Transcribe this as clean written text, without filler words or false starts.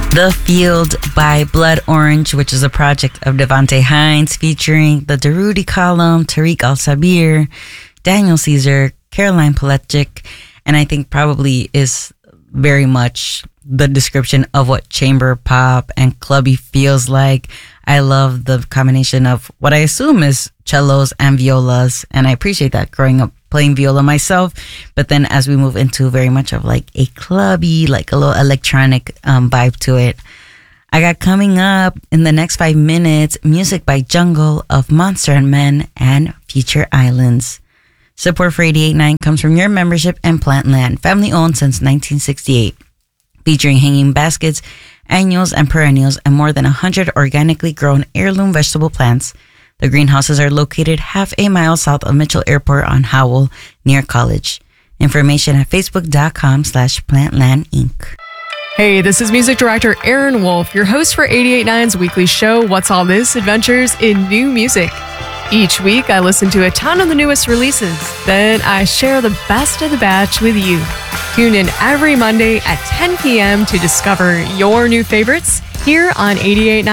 The Field by Blood Orange, which is a project of Devontae Hines featuring the Darude Column, Tariq Al-Sabir, Daniel Caesar, Caroline Polaczyk, and I think probably is very much the description of what chamber pop and clubby feels like. I love the combination of what I assume is cellos and violas, and I appreciate that growing up playing viola myself. But then as we move into very much of like a clubby, like a little electronic vibe to it, I got coming up in the next 5 minutes music by Jungle of Monster and Men and Future Islands. Support for 88.9 comes from your membership and Plantland, family owned since 1968, featuring hanging baskets, annuals and perennials, and more than 100 organically grown heirloom vegetable plants. The greenhouses are located half a mile south of Mitchell Airport on Howell, near College. Information at facebook.com/Plantland Inc. Hey, this is music director Aaron Wolf, your host for 88.9's weekly show, What's All This? Adventures in New Music. Each week, I listen to a ton of the newest releases. Then I share the best of the batch with you. Tune in every Monday at 10 p.m. to discover your new favorites here on 88.9